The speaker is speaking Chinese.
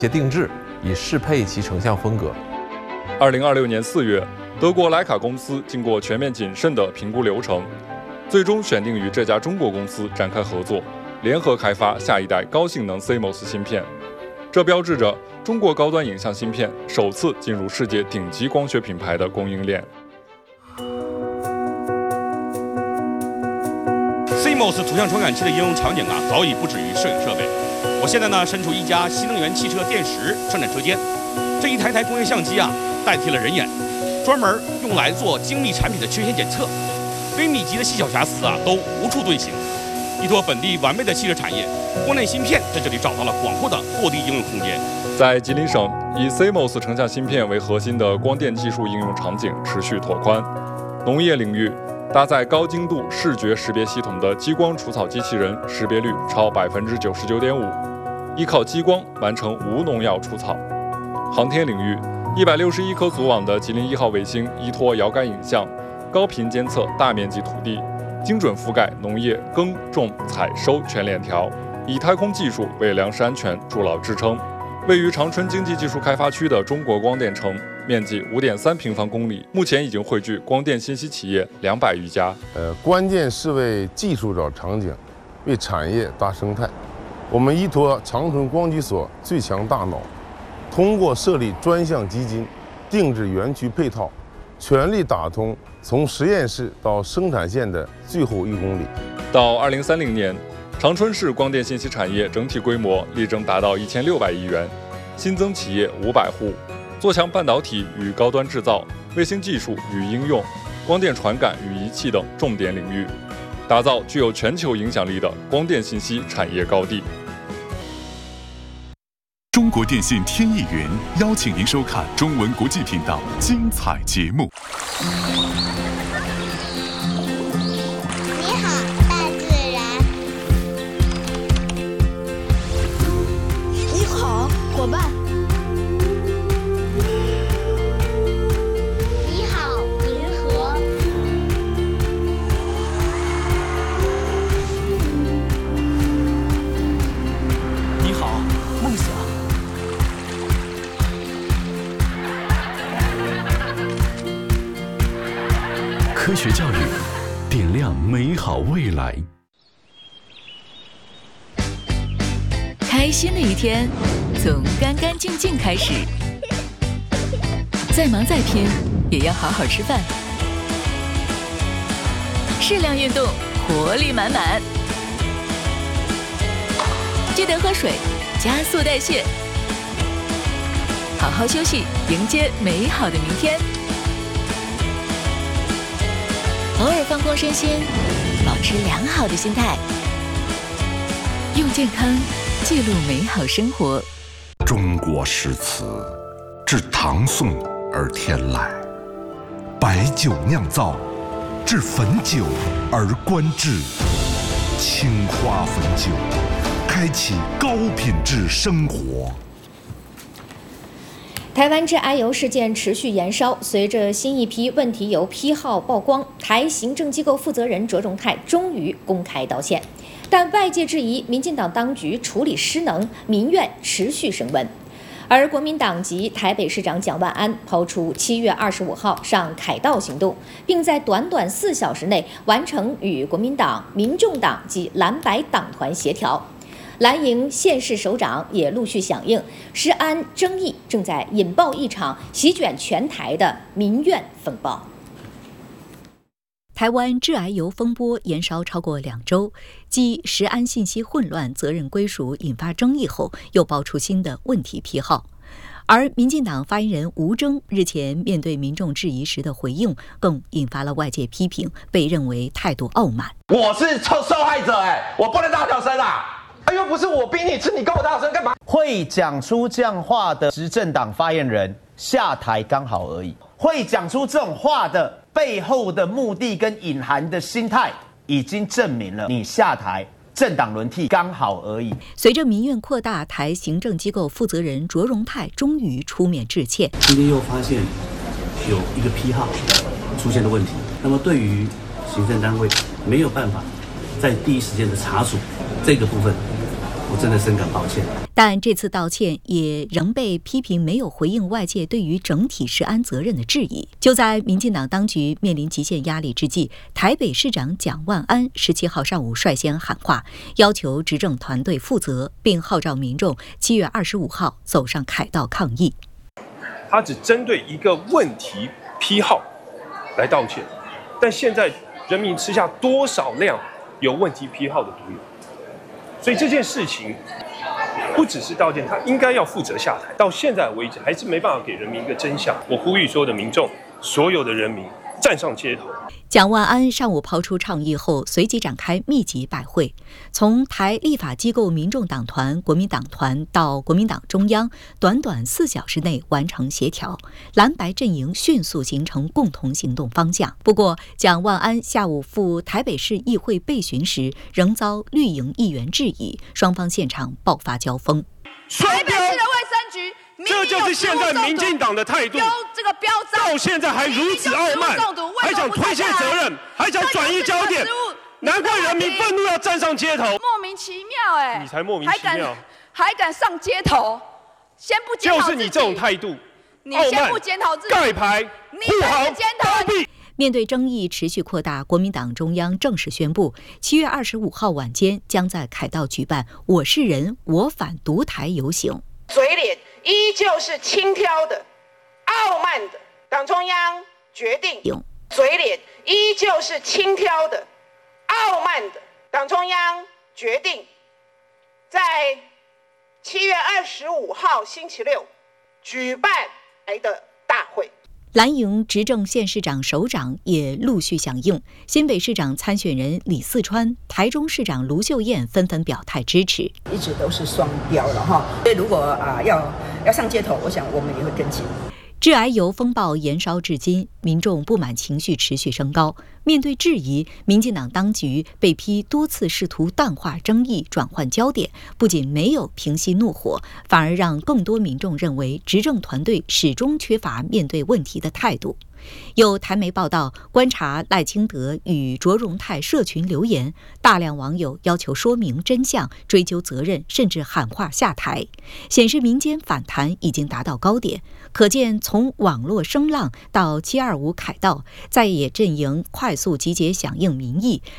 定制，以适配其成像风格。 2026年4月，德国徕卡公司经过全面谨慎的评估流程，最终选定与这家中国公司展开合作，联合开发下一代高性能 CMOS 芯片。这标志着中国高端影像芯片首次进入世界顶级光学品牌的供应链。 CMOS 图像传感器的应用场景早已不止于摄影设备。我现在身处一家新能源汽车电池生产车间，这一台台工业相机代替了人眼，专门用来做精密产品的缺陷检测，微米级的细小瑕疵都无处遁形。依托本地完备的汽车产业，光电芯片在这里找到了广阔的落地应用空间。 在吉林省，以 CMOS 成像芯片为核心的光电技术应用场景持续拓宽。农业领域，搭载高精度视觉识别系统的激光除草机器人识别率超99.5%，依靠激光完成无农药除草。航天领域，161颗组网的吉林1号卫星依托遥感影像，高频监测大面积土地，精准覆盖农业耕种采收全链条，以太空技术为粮食安全筑牢支撑。位于长春经济技术开发区的中国光电城，面积5.3平方公里，目前已经汇聚光电信息企业200余家。 关键是为技术找场景，为产业搭生态。我们依托长春光机所最强大脑，通过设立专项基金，定制园区配套，全力打通从实验室到生产线的最后1公里。 到2030年，长春市光电信息产业整体规模力争达到1600亿元，新增企业500户，做强半导体与高端制造、卫星技术与应用、光电传感与仪器等重点领域，打造具有全球影响力的光电信息产业高地。 中国电信天翼云邀请您收看中文国际频道精彩节目。 你好，大自然。 你好，伙伴。 你好，银河。 你好，梦想。 科学教育，点亮美好未来。 开心的一天，从干干净净开始。再忙再拼，也要好好吃饭。适量运动，活力满满。记得喝水，加速代谢。好好休息，迎接美好的明天。偶尔放空身心，保持良好的心态，用健康记录美好生活。 中国诗词自唐宋而天来，白酒酿造，至汾酒而观致，青花汾酒，开启高品质生活。 台湾致癌油事件持续延烧，随着新一批问题油批号曝光，台行政机构负责人卓荣泰终于公开道歉，但外界质疑民进党当局处理失能，民怨持续升温。而国民党籍台北市长蒋万安抛出7月25号上凯道行动，并在短短4小时内完成与国民党、民众党及蓝白党团协调。蓝营县市首长也陆续响应，食安争议正在引爆一场席卷全台的民怨风暴。 台湾致癌油风波延烧超过2周，继食安信息混乱、责任归属引发争议后，又爆出新的问题批号。而民进党发言人吴峥日前面对民众质疑时的回应，更引发了外界批评，被认为态度傲慢。 我是受害者我不能大小声啊！又不是我逼你吃，你跟我大声干嘛？ 会讲出这样话的执政党发言人下台刚好而已。会讲出这种话的背后的目的跟隐含的心态，已经证明了你下台政党轮替刚好而已。 随着民怨扩大，台行政机构负责人卓荣泰终于出面致歉。 今天又发现有一个批号出现的问题，那么对于行政单位没有办法在第一时间的查处这个部分， 我真的深感抱歉。 但这次道歉也仍被批评没有回应外界对于整体食安责任的质疑。就在民进党当局面临极限压力之际，台北市长蒋万安17号上午率先喊话，要求执政团队负责，并号召民众7月25号走上凯道抗议。 他只针对一个问题批号来道歉，但现在人民吃下多少量有问题批号的毒药？所以这件事情不只是道歉，他应该要负责下台。到现在为止，还是没办法给人民一个真相。我呼吁所有的民众，所有的人民站上街头。 蒋万安上午抛出倡议后，随即展开密集百会，从台立法机构民众党团、国民党团到国民党中央，短短4小时内完成协调，蓝白阵营迅速形成共同行动方向。不过，蒋万安下午赴台北市议会备询时，仍遭绿营议员质疑，双方现场爆发交锋。 台北市的卫生局。 这就是现在民进党的态度， 这个标章到现在还如此傲慢，还想推卸责任，还想转移焦点，难怪人民愤怒要站上街头。 莫名其妙哎！ 你才莫名其妙， 还敢上街头？先不检讨自己， 就是你这种态度， 你先不检讨自己， 盖牌、护航、包庇。 面对争议持续扩大，国民党中央正式宣布，7月25号晚间将在凯道举办“我是人，我反独台”游行。 嘴脸依旧是轻佻的、傲慢的，党中央决定。嘴脸依旧是轻佻的、傲慢的，党中央决定，在7月25号星期六举办的大会。 蓝营执政县市长、首长也陆续响应，新北市长参选人李四川、台中市长卢秀燕纷纷表态支持。 一直都是双标了哈，所以如果要上街头，我想我们也会跟进。 致癌油风暴延烧至今，民众不满情绪持续升高。面对质疑，民进党当局被批多次试图淡化争议、转换焦点，不仅没有平息怒火，反而让更多民众认为执政团队始终缺乏面对问题的态度。有台媒报道，观察赖清德与卓荣泰社群留言，大量网友要求说明真相、追究责任，甚至喊话下台，显示民间反弹已经达到高点。可见，从网络声浪到725凯道，在野阵营快速集结响应民意，